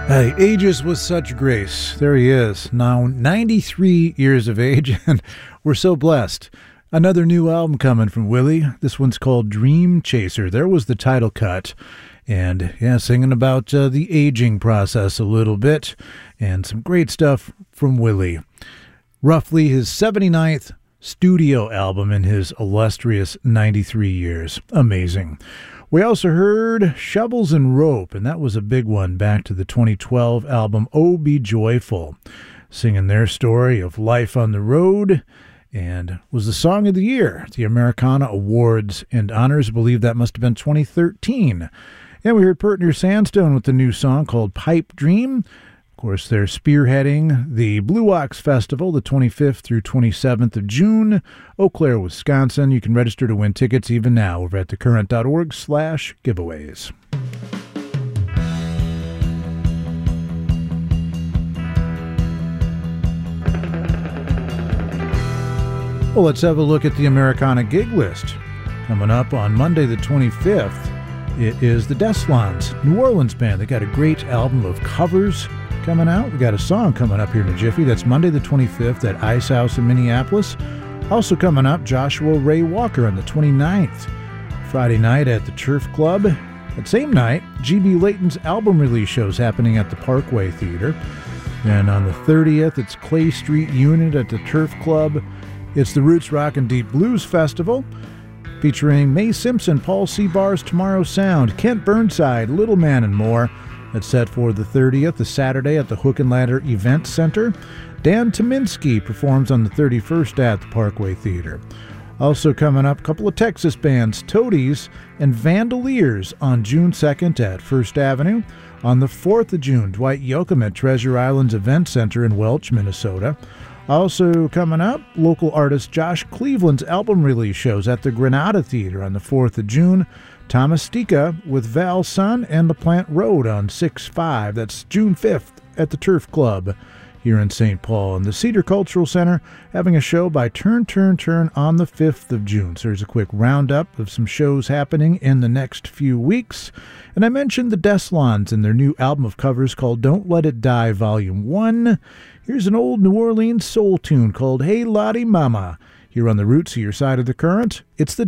Ages with such grace. There he is, now 93 years of age, and we're so blessed. Another new album coming from Willie. This one's called Dream Chaser. There was the title cut. And, yeah, singing about the aging process a little bit. And some great stuff from Willie. Roughly his 79th studio album in his illustrious 93 years. Amazing. We also heard Shovels and Rope, and that was a big one back to the 2012 album Oh Be Joyful, singing their story of life on the road, and was the song of the year at the Americana Awards and Honors. I believe that must have been 2013. And we heard Pert Near Sandstone with the new song called Pipe Dream. Of course, they're spearheading the Blue Ox Festival, the 25th through 27th of June, Eau Claire, Wisconsin. You can register to win tickets even now over at thecurrent.org/giveaways. Well, let's have a look at the Americana gig list. Coming up on Monday the 25th, it is the Deslons, New Orleans band. They got a great album of covers coming out. We got a song coming up here in a jiffy. That's Monday the 25th at Ice House in Minneapolis. Also coming up, Joshua Ray Walker on the 29th. Friday night at the Turf Club. That same night, G.B. Layton's album release shows happening at the Parkway Theater. And on the 30th, it's Clay Street Unit at the Turf Club. It's the Roots Rock and Deep Blues Festival, featuring Mae Simpson, Paul Seabar's Tomorrow Sound, Kent Burnside, Little Man, and more. That's set for the 30th, the Saturday at the Hook and Ladder Event Center. Dan Tominski performs on the 31st at the Parkway Theater. Also coming up, a couple of Texas bands, Toadies and Vandaliers on June 2nd at First Avenue. On the 4th of June, Dwight Yoakam at Treasure Islands Event Center in Welch, Minnesota. Also coming up, local artist Josh Cleveland's album release shows at the Granada Theater on the 4th of June. Thomas Stika with Val Sun and the Plant Road on 6/5. That's June 5th at the Turf Club here in St. Paul. And the Cedar Cultural Center having a show by Turn on the 5th of June. So there's a quick roundup of some shows happening in the next few weeks. And I mentioned the Deslons and their new album of covers called Don't Let It Die Volume 1. Here's an old New Orleans soul tune called Hey Lottie Mama. Here on the Roots, your side of the current, it's the